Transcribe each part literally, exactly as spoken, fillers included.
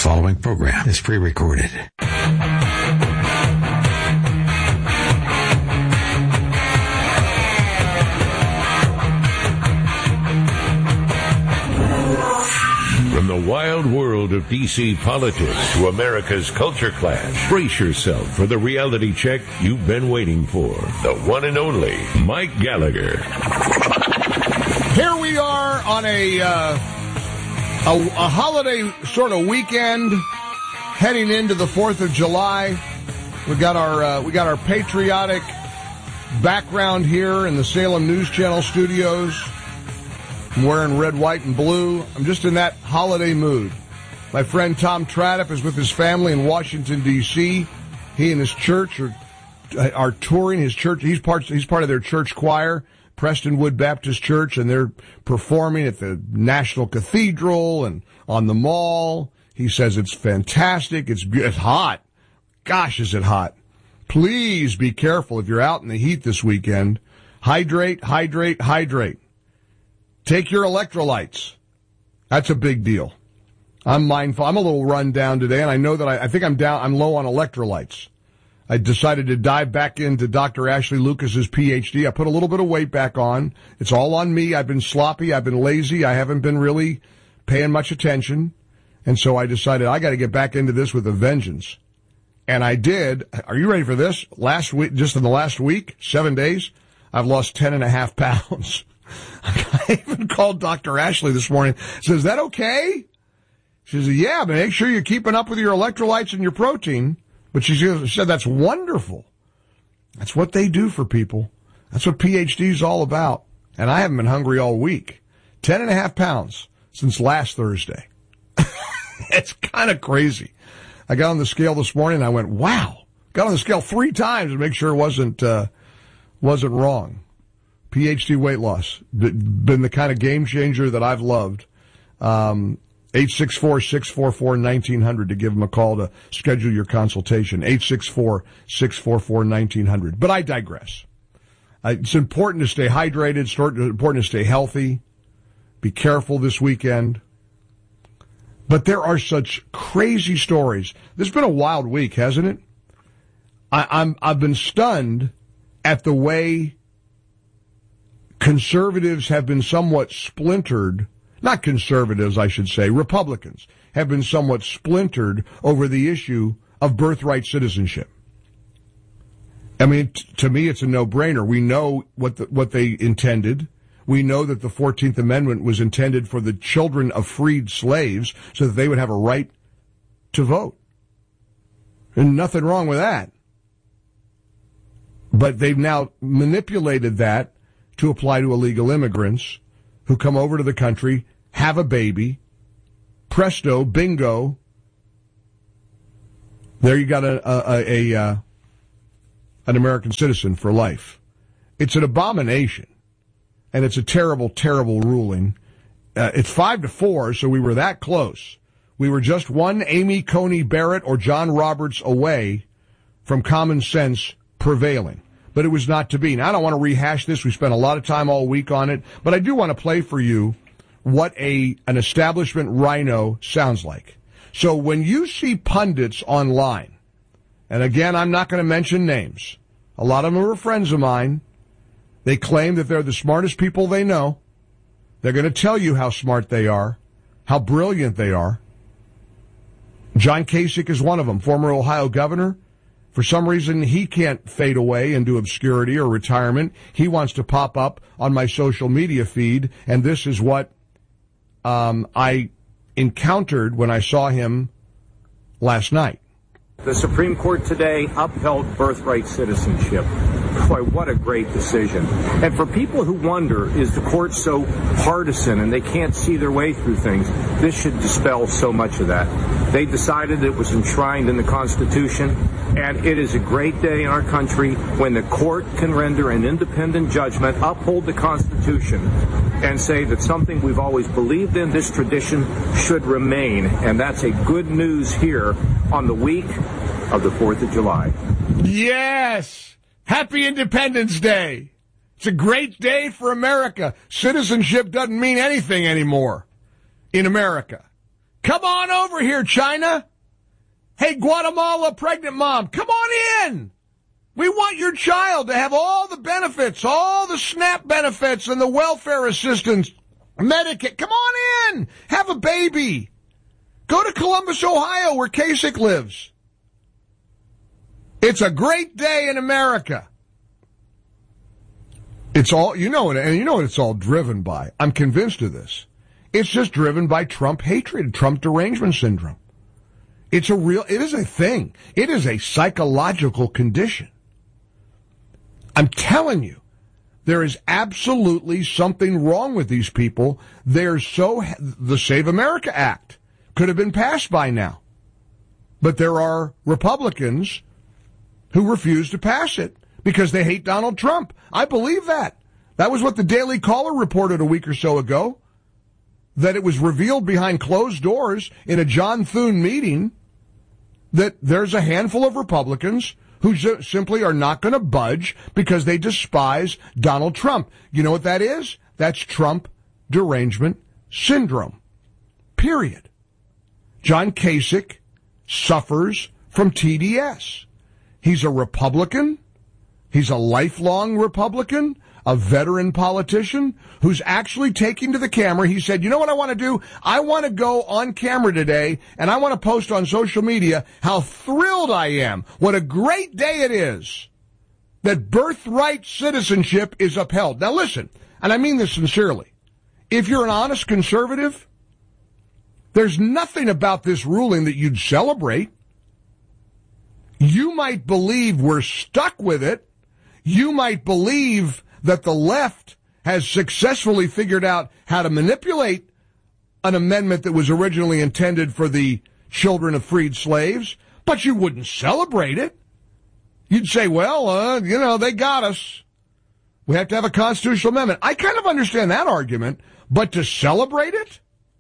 following program is pre-recorded. From the wild world of D C politics to America's culture clash, brace yourself for the reality check you've been waiting for. The one and only Mike Gallagher. Here we are on a, uh, a, a holiday sort of weekend, heading into the fourth of July. We got our uh, we got our patriotic background here in the Salem News Channel studios. I'm wearing red, white, and blue. I'm just in that holiday mood. My friend Tom Tradiff is with his family in Washington, D C He and his church are are touring his church. He's part he's part of their church choir, Prestonwood Baptist Church, and they're performing at the National Cathedral and on the Mall. He says it's fantastic. It's, it's hot. Gosh, is it hot. Please be careful if you're out in the heat this weekend. Hydrate, hydrate, hydrate. Take your electrolytes. That's a big deal. I'm mindful. I'm a little run down today, and I know that I, I think I'm down. I'm low on electrolytes. I decided to dive back into Doctor Ashley Lucas's P H D. I put a little bit of weight back on. It's all on me. I've been sloppy. I've been lazy. I haven't been really paying much attention. And so I decided I got to get back into this with a vengeance. And I did. Are you ready for this? Last week, just in the last week, seven days, I've lost ten and a half pounds. I even called Doctor Ashley this morning. Says, is that okay? She says, yeah, but make sure you're keeping up with your electrolytes and your protein. But she said, that's wonderful. That's what they do for people. That's what P H D is all about. And I haven't been hungry all week. Ten and a half pounds since last Thursday. It's kind of crazy. I got on the scale this morning and I went, wow. Got on the scale three times to make sure it wasn't, uh, wasn't wrong. P H D weight loss. Been the kind of game changer that I've loved. Um, eight six four, six four four, nineteen hundred to give them a call to schedule your consultation. eight six four, six four four, nineteen hundred. But I digress. Uh, it's important to stay hydrated. It's important to stay healthy. Be careful this weekend. But there are such crazy stories. This has been a wild week, hasn't it? I, I'm, I've been stunned at the way conservatives have been somewhat splintered. Not conservatives, I should say. Republicans have been somewhat splintered over the issue of birthright citizenship. I mean, t- to me, it's a no-brainer. We know what the, what they intended. We know that the fourteenth Amendment was intended for the children of freed slaves so that they would have a right to vote. And nothing wrong with that. But they've now manipulated that to apply to illegal immigrants who come over to the country, have a baby, presto, bingo, there you got a, a, a, a uh, an American citizen for life. It's an abomination, and it's a terrible, terrible ruling. Uh, it's five to four, so we were that close. We were just one Amy Coney Barrett or John Roberts away from common sense prevailing. But it was not to be. Now, I don't want to rehash this. We spent a lot of time all week on it. But I do want to play for you what a an establishment rhino sounds like. So when you see pundits online, and again, I'm not going to mention names. A lot of them are friends of mine. They claim that they're the smartest people they know. They're going to tell you how smart they are, how brilliant they are. John Kasich is one of them, former Ohio governor. For some reason, he can't fade away into obscurity or retirement. He wants to pop up on my social media feed, and this is what um, I encountered when I saw him last night. The Supreme Court today upheld birthright citizenship. Boy, what a great decision. And for people who wonder, is the court so partisan and they can't see their way through things, this should dispel so much of that. They decided it was enshrined in the Constitution, and it is a great day in our country when the court can render an independent judgment, uphold the Constitution, and say that something we've always believed in, this tradition, should remain. And that's a good news here on the week of the fourth of July. Yes! Happy Independence Day. It's a great day for America. Citizenship doesn't mean anything anymore in America. Come on over here, China. Hey, Guatemala pregnant mom, come on in. We want your child to have all the benefits, all the SNAP benefits and the welfare assistance, Medicaid. Come on in. Have a baby. Go to Columbus, Ohio, where Kasich lives. It's a great day in America. It's all, you know, and you know what it's all driven by. I'm convinced of this. It's just driven by Trump hatred, Trump derangement syndrome. It's a real, it is a thing. It is a psychological condition. I'm telling you, there is absolutely something wrong with these people. They're so, the Save America Act could have been passed by now. But there are Republicans who refuse to pass it because they hate Donald Trump. I believe that. That was what the Daily Caller reported a week or so ago, that it was revealed behind closed doors in a John Thune meeting that there's a handful of Republicans who simply are not going to budge because they despise Donald Trump. You know what that is? That's Trump derangement syndrome. Period. John Kasich suffers from T D S. He's a Republican. He's a lifelong Republican, a veteran politician who's actually taking to the camera. He said, you know what I want to do? I want to go on camera today, and I want to post on social media how thrilled I am. What a great day it is that birthright citizenship is upheld. Now listen, and I mean this sincerely. If you're an honest conservative, there's nothing about this ruling that you'd celebrate. You might believe we're stuck with it. You might believe that the left has successfully figured out how to manipulate an amendment that was originally intended for the children of freed slaves, but you wouldn't celebrate it. You'd say, well, uh, you know, they got us. We have to have a constitutional amendment. I kind of understand that argument, but to celebrate it?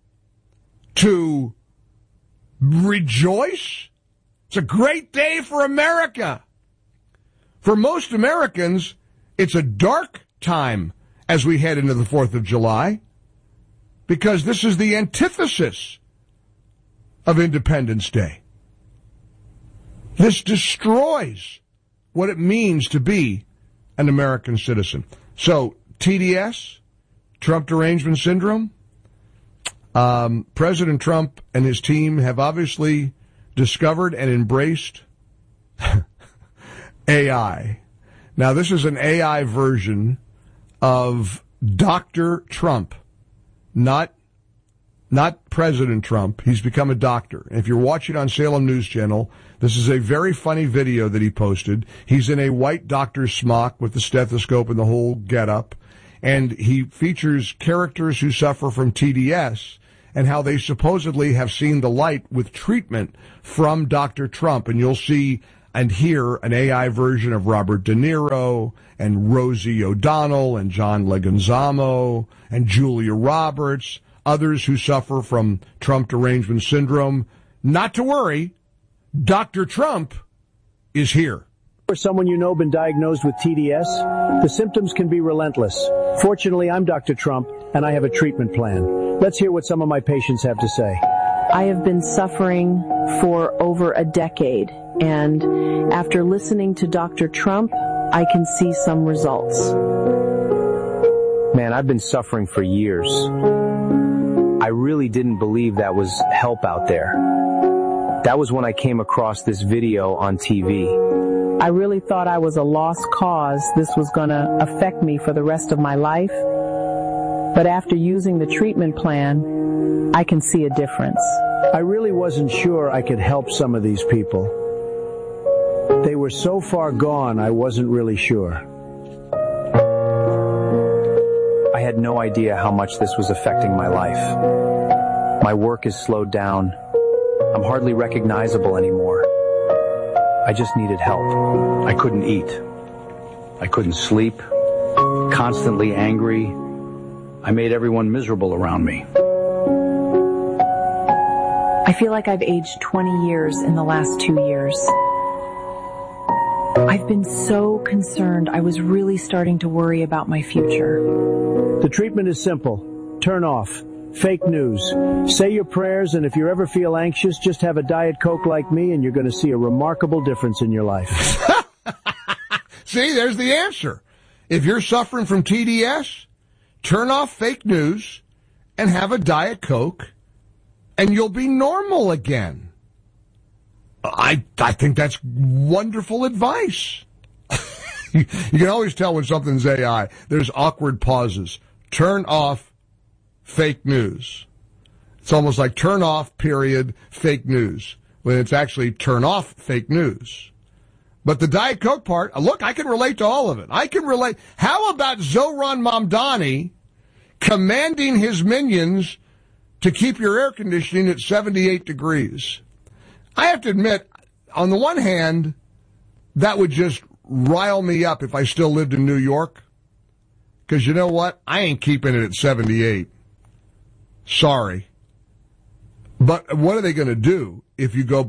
To rejoice? It's a great day for America. For most Americans, it's a dark time as we head into the fourth of July, because this is the antithesis of Independence Day. This destroys what it means to be an American citizen. So, T D S, Trump derangement syndrome, um, President Trump and his team have obviously discovered and embraced A I. Now, this is an A I version of Doctor Trump, not not President Trump. He's become a doctor. And if you're watching on Salem News Channel, this is a very funny video that he posted. He's in a white doctor's smock with the stethoscope and the whole getup, and he features characters who suffer from T D S and how they supposedly have seen the light with treatment from Doctor Trump. And you'll see and hear an A I version of Robert De Niro and Rosie O'Donnell and John Leguizamo and Julia Roberts, others who suffer from Trump derangement syndrome. Not to worry, Doctor Trump is here. For someone you know been diagnosed with T D S, the symptoms can be relentless. Fortunately, I'm Doctor Trump, and I have a treatment plan. Let's hear what some of my patients have to say. I have been suffering for over a decade, and after listening to Doctor Trump, I can see some results. Man, I've been suffering for years. I really didn't believe that was help out there. That was when I came across this video on T V. I really thought I was a lost cause. This was going to affect me for the rest of my life. But after using the treatment plan, I can see a difference. I really wasn't sure I could help some of these people. They were so far gone, I wasn't really sure. I had no idea how much this was affecting my life. My work is slowed down. I'm hardly recognizable anymore. I just needed help. I couldn't eat. I couldn't sleep. Constantly angry. I made everyone miserable around me. I feel like I've aged twenty years in the last two years. I've been so concerned. I was really starting to worry about my future. The treatment is simple. Turn off. Fake news. Say your prayers, and if you ever feel anxious, just have a Diet Coke like me, and you're going to see a remarkable difference in your life. See, there's the answer. If you're suffering from T D S, turn off fake news and have a Diet Coke, and you'll be normal again. I I think that's wonderful advice. You can always tell when something's A I. There's awkward pauses. Turn off fake news. It's almost like turn off, period, fake news, when it's actually turn off fake news. But the Diet Coke part, look, I can relate to all of it. I can relate. How about Zoran Mamdani commanding his minions to keep your air conditioning at seventy-eight degrees? I have to admit, on the one hand, that would just rile me up if I still lived in New York. Because you know what? I ain't keeping it at seventy-eight. Sorry. But what are they going to do if you go